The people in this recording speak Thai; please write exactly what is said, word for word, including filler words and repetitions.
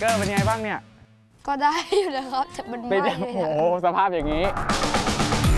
เกอร์เป็นไงบ้างเนี่ยก็ได้อยู่นะครับแต่มันไม่เลยโอ้โหสภาพอย่างนี้